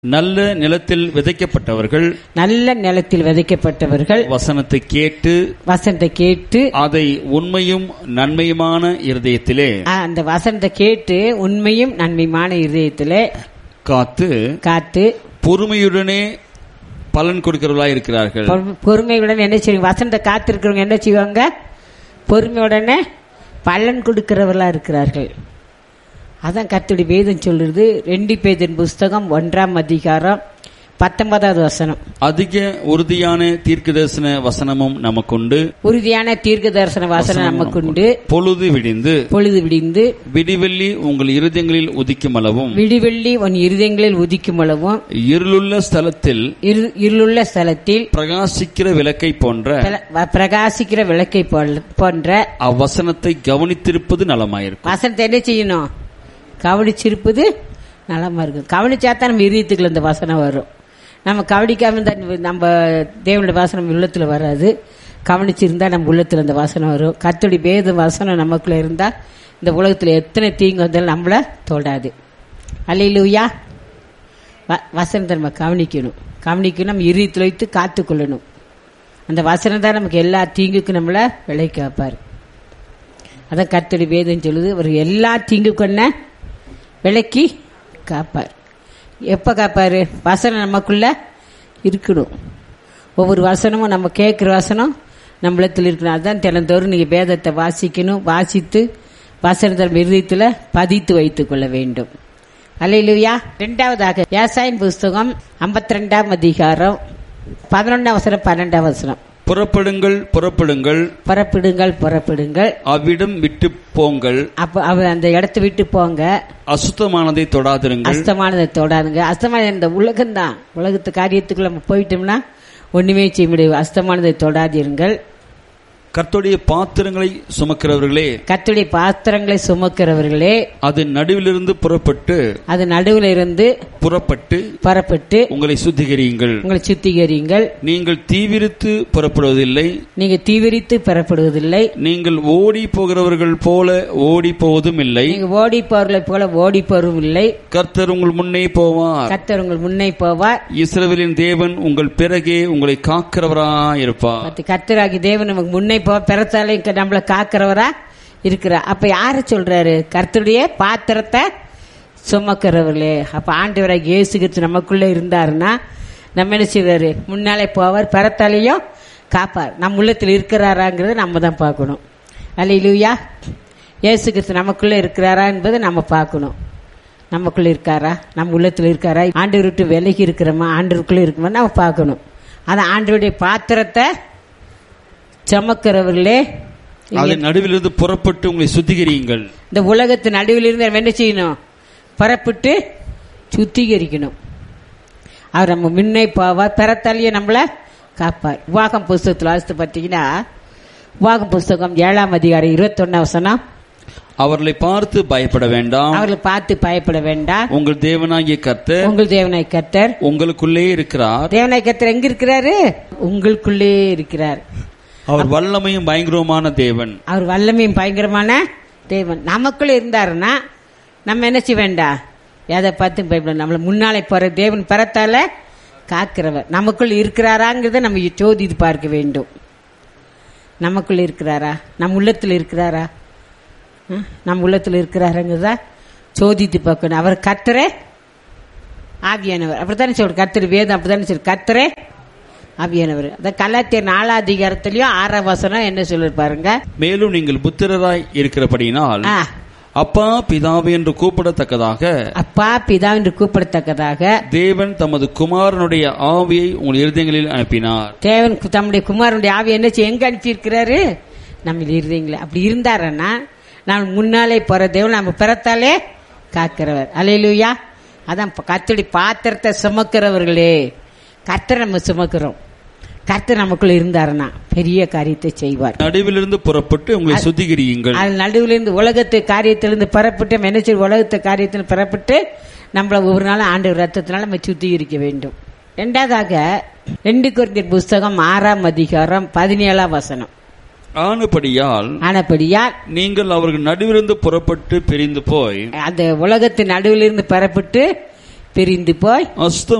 நல்ல நிலத்தில் விதைக்கப்பட்டவர்கள், நல்ல நிலத்தில் விதைக்கப்பட்டவர்கள் வசனத்தை கேட்டு அதை உண்மையும் நன்மையுமான இருதயத்திலே அந்த வசனத்தை கேட்டு உண்மையும் நன்மையுமான இருதயத்திலே காத்து பொறுமையுடனே பலன் கொடுக்கிறவர்களாக இருக்கிறார்கள். பொறுமையுடன் என்ன செய்வாங்க? வசனத்தை காத்திருக்கிறவங்க என்ன செய்வாங்க? பொறுமையுடனே பலன் கொடுக்கிறவர்களா இருக்கிறார்கள். அதான் கர்த்தருடைய வேதம் சொல்றது. 2 பேதுரு புஸ்தகம் 1ஆம் அதிகாரம் 19வது வசனம். அதிக உறுதியான தீர்க்கதரிசன வசனமும் நமக்குண்டு. உறுதியான தீர்க்க தரிசன வசனம் நமக்குண்டு. பொழுது விடிந்து விடிவெள்ளி உங்கள் இருதயங்களில் உதிக்கும் அளவும் உன் இருதயங்களில் உதிக்கும் அளவும் இருளுள்ள ஸ்தலத்தில் பிரகாசிக்கிற விளக்கை போன்ற அவ்வசனத்தை கவனித்திருப்பது நலமாயிருக்கும். வசனத்தை என்ன செய்யணும்? கவனிச்சிருப்பது நலமா இருக்கும். கவனிச்சாதான் நம்ம இருதயத்துக்குள்ள இந்த வசனம் வரும். நம்ம கவனிக்காம நம்ம தேவனுடைய வாசனம் உள்ளத்துல வராது. கவனிச்சிருந்தா நம்ம உள்ளத்துல இந்த வாசனம் வரும். கர்த்தருடைய வேத வாசனம் நமக்குள்ள இருந்தா இந்த உலகத்துல எத்தனை தீங்கு வந்தாலும் நம்மள தொடாது. அல்லேலூயா. வசனத்தை நம்ம கவனிக்கணும். நம்ம இருதயத்துல வைத்து காத்துக்கொள்ளணும். அந்த வசனம் தான் நமக்கு எல்லா தீங்குக்கும் நம்மள விலை காப்பாரு. அதான் கர்த்தருடைய வேதம் சொல்லுது. அவர் எல்லா தீங்குக்கும் விலைக்கு காப்பார். எப்ப காப்பாரு? வசனம் நமக்குள்ள இருக்கணும். ஒவ்வொரு வசனமும் நம்ம கேட்கிற வசனம் நம்மளத்தில் இருக்கணும். அதுதான் தினந்தோறும் நீங்க வேதத்தை வாசிக்கணும். வாசித்து வசனத்தை இருதயத்துல பதித்து வைத்துக் கொள்ள வேண்டும். அல்லேலூயா. 2வதாக ஏசாயா புஸ்தகம் 52ஆம் அதிகாரம் 11ஆம் வசனம் 12ஆம் வசனம். புறப்படுங்கள், அவ்விடம் விட்டு போங்கள், அந்த இடத்தை விட்டு போங்க, அசுத்தமானதை தொடாதுங்க. அசுத்தமான இந்த உலகம்தான். உலகத்து காரியத்துக்குள்ள நம்ம போயிட்டோம்னா ஒண்ணுமே செய்ய முடியாது. அசுத்தமானதை தொடாதீர்கள். கர்த்தருடைய பாத்திரங்களை சுமக்கிறவர்களே, அது நடுவிலிருந்து புறப்பட்டு உங்களை சுத்திகரியுங்கள். நீங்கள் தீவிரித்து புறப்படுவதில்லை. நீங்கள் ஓடி போகிறவர்கள் போல ஓடி போவதும் இல்லை. கர்த்தர் உங்கள் முன்னே போவார். இஸ்ரவேலின் தேவன் உங்கள் பிறகே உங்களை காக்கிறவராயிருப்பார். கர்த்தராகிய தேவன் நமக்கு முன்னே பிறத்தாலே நம்மளை காக்கிறவரா இருக்கிறார். அப்ப யாரு சொல்றாரு? கர்த்தருடைய பாத்திரத்தை சுமக்கிறவர்களே. அப்ப ஆண்டவராக இயேசு கிறிஸ்து நமக்குள்ள இருந்தாருன்னா நம்ம என்ன செய்வாரு? முன்னாலே போவார், பிறத்தாலையும் காப்பார். நம்ம உள்ளத்தில் இருக்கிறாராங்கிறத நம்ம தான் பார்க்கணும். அல்லேலூயா. இயேசு கிறிஸ்து நமக்குள்ள இருக்கிறாரா என்பதை நம்ம பார்க்கணும். நமக்குள்ள இருக்காரா? நம்ம உள்ளத்தில் இருக்காரா? ஆண்டவர் விட்டு விலகி இருக்கிறோமா? ஆண்டவருக்குள்ள இருக்குமா நம்ம பார்க்கணும். அதான் ஆண்டவருடைய பாத்திரத்தை சமக்கிறவர்களே, நடுவிலிருந்து புறப்பட்டு உங்களை சுத்திகரியுங்கள். இந்த உலகத்து நடுவிலிருந்து என்ன செய்யணும்? புறப்பட்டு சுத்திகரிக்கணும். அவர் நம்ம முன்னே போவார், பிறத்தாலேயே நம்மளை காப்பார். உபாகம் புஸ்தகத்தில் வாசித்து பார்த்தீங்கன்னா, உபாகம் புஸ்தகம் 7ஆம் அதிகாரம் 21ஆம் வசனம். அவர்களை பார்த்து பயப்பட வேண்டாம். உங்கள் தேவனாகிய கர்த்தர் உங்களுக்குள்ளே இருக்கிறார். தேவனாகிய கர்த்தர் எங்க இருக்கிறாரு? உங்களுக்குள்ளே இருக்கிறார். அவர் வல்லமையும் பயங்கரமான தேவன். நமக்குள்ள இருந்தாருன்னா நம்ம என்ன செய்ய வேண்டாம்? எதை பார்த்து பயப்பட. நம்மள முன்னாலே போற தேவன் பரத்தால காக்கிறவர். நமக்குள்ள இருக்கிறாராங்கிறத நம்ம சோதித்து பார்க்க வேண்டும். நமக்குள்ள இருக்கிறாரா? நம்ம உள்ளத்துல இருக்கிறாரா? நம்ம உள்ளத்துல இருக்கிறாருங்கிறதா சோதித்து பார்க்கணும். அவர் கர்த்தரே ஆவியானவர். அப்படித்தானே சொல்ற கர்த்தர் வேதம். அப்படித்தானே சொல்ற கர்த்தரே ஆவியானவர். அதான் கலாத்தியர் 4ஆம் அதிகாரத்திலயும் 6ஆம் வசனம் என்ன சொல்லி பாருங்க. மேலும் நீங்கள் புத்திரராய் இருக்கிறபடினால் அப்பா பிதாவே என்று கூப்பிடத்தக்கதாக தேவன் தமது குமாரனுடைய ஆவியை உங்கள் இருதயங்களில் அனுப்பினார். தேவன் தம்முடைய குமாரனுடைய ஆவியை என்ன எங்க அனுப்பியிருக்கிறாரு? நம்ம இருதயங்கள. அப்படி இருந்தாருன்னா நாம் முன்னாலே போற தேவன் நம்ம பிறத்தாலே காக்கிறவர். அல்லேலூயா. அதான் கர்த்தருடைய பாத்திரத்தை சுமக்கிறவர்களே. கர்த்தர் நம்ம சுமக்கிறோம். கர்த்தர் நமக்குள்ள இருந்தாருன்னா பெரிய காரியத்தை செய்வார். நடுவிலிருந்து புறப்பட்டு உங்களை சுத்திகரியுங்கள். நடுவிலிருந்து உலகத்து காரியத்திலிருந்து புறப்பட்டு என்ன உலகத்து காரியத்தில் புறப்பட்டு நம்மள ஒவ்வொரு நாளும் ஆண்டவர் ரத்தத்தினால நம்ம சுத்திகரிக்க வேண்டும். 2வதாக 2 கொரிந்தியர் புஸ்தகம் 6ஆம் அதிகாரம் 17ஆம் வசனம். ஆனபடியால் நீங்கள் அவர்கள் நடுவிலிருந்து புறப்பட்டு பிரிந்து போய், அந்த உலகத்தின் நடுவிலிருந்து புறப்பட்டு பிரிந்து போய் அஸ்தம்